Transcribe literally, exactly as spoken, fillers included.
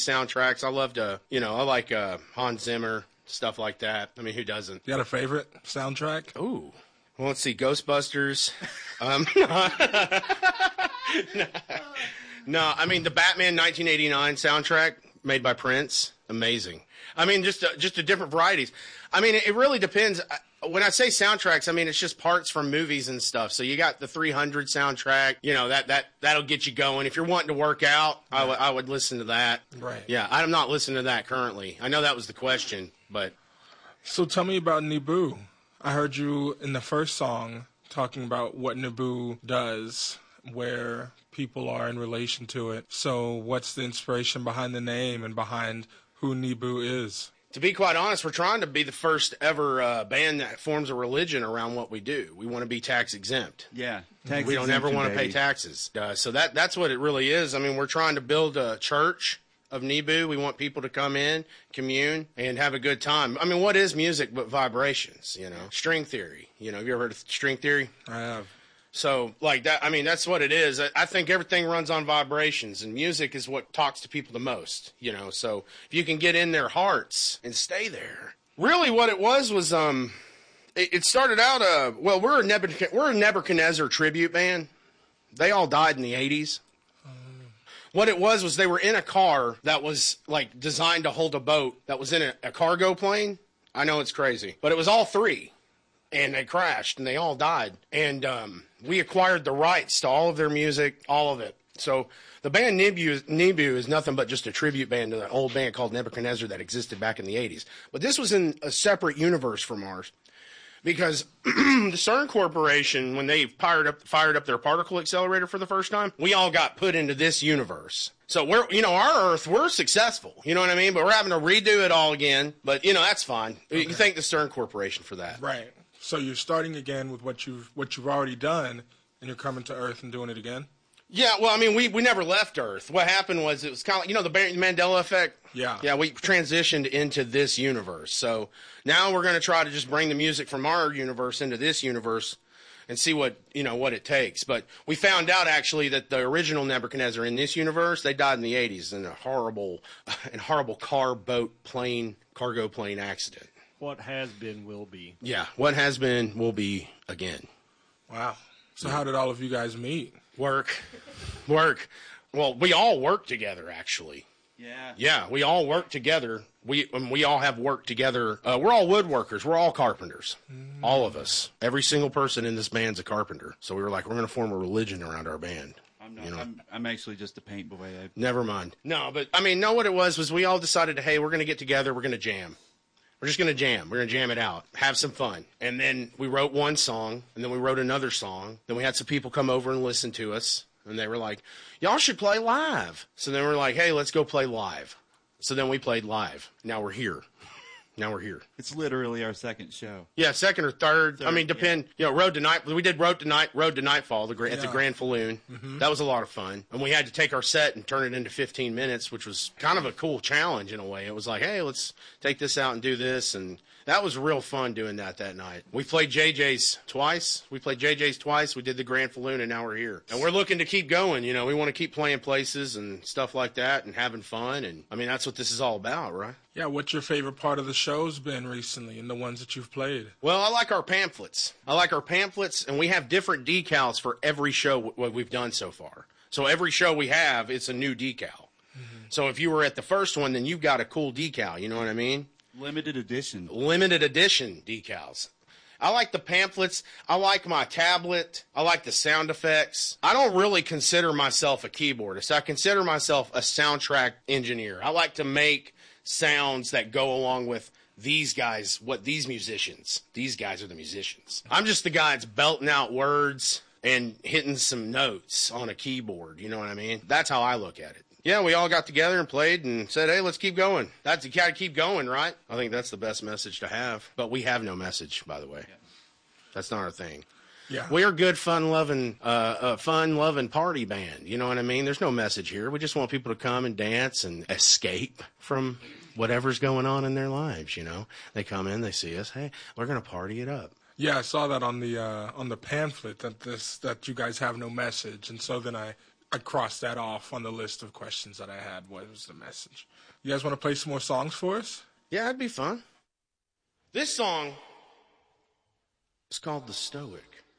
soundtracks. I love to, you know, I like uh, Hans Zimmer, stuff like that. I mean, who doesn't? You got a favorite soundtrack? Ooh. Well, let's see. Ghostbusters. Um, no, no, I mean, the Batman nineteen eighty-nine soundtrack made by Prince. Amazing. I mean, just a, just a different varieties. I mean, it really depends. When I say soundtracks, I mean, it's just parts from movies and stuff. So you got the three hundred soundtrack, you know, that, that, that'll get you going. If you're wanting to work out, right. I, w- I would listen to that. Right. Yeah, I'm not listening to that currently. I know that was the question, but. So tell me about Niboo. I heard you in the first song talking about what Niboo does, where people are in relation to it. So what's the inspiration behind the name and behind who Niboo is? To be quite honest, we're trying to be the first ever uh, band that forms a religion around what we do. We want to be tax exempt. Yeah, tax we don't ever want to baby. pay taxes. Uh, so that that's what it really is. I mean, we're trying to build a church of Niboo. We want people to come in, commune, and have a good time. I mean, what is music but vibrations? You know, string theory. You know, have you ever heard of string theory? I have. So, like that, I mean, that's what it is. I, I think everything runs on vibrations, and music is what talks to people the most, you know. So, if you can get in their hearts and stay there. Really, what it was was, um, it, it started out, uh, well, we're a, Nebuchadnezzar, we're a Nebuchadnezzar tribute band. They all died in the eighties. What it was was they were in a car that was, like, designed to hold a boat that was in a, a cargo plane. I know it's crazy, but it was all three. And they crashed, and they all died. And um, we acquired the rights to all of their music, all of it. So the band Niboo, Niboo is nothing but just a tribute band to an old band called Nebuchadnezzar that existed back in the eighties. But this was in a separate universe from ours. Because the CERN Corporation, when they fired up, fired up their particle accelerator for the first time, we all got put into this universe. So we're, you know, our Earth, we're successful. You know what I mean? But we're having to redo it all again. But, you know, that's fine. Okay. You thank the CERN Corporation for that. Right. So you're starting again with what you've what you've already done, and you're coming to Earth and doing it again? Yeah, well, I mean, we, we never left Earth. What happened was it was kind of like, you know, the Mandela effect? Yeah. Yeah, we transitioned into this universe. So now we're going to try to just bring the music from our universe into this universe and see what, you know, what it takes. But we found out, actually, that the original Nebuchadnezzar in this universe, they died in the eighties in a horrible, in a horrible car, boat, plane, cargo plane accident. What has been will be. Yeah, what has been will be again. Wow. So how did all of you guys meet? Work. Work. Well, we all work together, actually. Yeah. Yeah, we all work together. We and we all have worked together. Uh, we're all woodworkers. We're all carpenters. Mm. All of us. Every single person in this band's a carpenter. So we were like, we're going to form a religion around our band. I'm not. You know? I'm, I'm actually just a paint boy. I... Never mind. No, but I mean, no, what it was was we all decided, hey, we're going to get together. We're going to jam. We're just going to jam. We're going to jam it out. Have some fun. And then we wrote one song, and then we wrote another song. Then we had some people come over and listen to us, and they were like, y'all should play live. So then we're like, hey, let's go play live. So then we played live. Now we're here. Now we're here. It's literally our second show. Yeah, second or third. third I mean, depend. Yeah. You know, Road to Night. We did Road to Night. Road to Nightfall the, yeah. at the Grand Falloon. Mm-hmm. That was a lot of fun. And we had to take our set and turn it into fifteen minutes, which was kind of a cool challenge in a way. It was like, hey, let's take this out and do this, and that was real fun doing that that night. We played J J's twice. We played J J's twice. We did the Grand Falloon, and now we're here. And we're looking to keep going. You know, we want to keep playing places and stuff like that and having fun. And I mean, that's what this is all about, right? Yeah, what's your favorite part of the show's been recently and the ones that you've played? Well, I like our pamphlets. I like our pamphlets, and we have different decals for every show what we've done so far. So every show we have, it's a new decal. Mm-hmm. So if you were at the first one, then you've got a cool decal. You know what I mean? Limited edition. Limited edition decals. I like the pamphlets. I like my tablet. I like the sound effects. I don't really consider myself a keyboardist. I consider myself a soundtrack engineer. I like to make sounds that go along with these guys, what these musicians, these guys are the musicians. I'm just the guy that's belting out words and hitting some notes on a keyboard. You know what I mean? That's how I look at it. Yeah, we all got together and played and said, hey, let's keep going. That's, you got to keep going, right? I think that's the best message to have. But we have no message, by the way. Yeah. That's not our thing. Yeah. We're a good, fun-loving, uh, uh, fun-loving party band. You know what I mean? There's no message here. We just want people to come and dance and escape from whatever's going on in their lives, you know? They come in, they see us, hey, we're going to party it up. Yeah, I saw that on the uh, on the pamphlet that this that you guys have no message, and so then I I crossed that off on the list of questions that I had. What was the message? You guys want to play some more songs for us? Yeah, that'd be fun. This song is called The Stoic.